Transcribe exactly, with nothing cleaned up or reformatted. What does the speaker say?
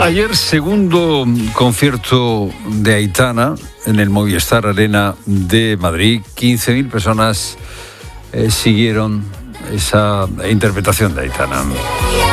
Ayer, segundo concierto de Aitana en el Movistar Arena de Madrid. quince mil personas eh, siguieron esa interpretación de Aitana.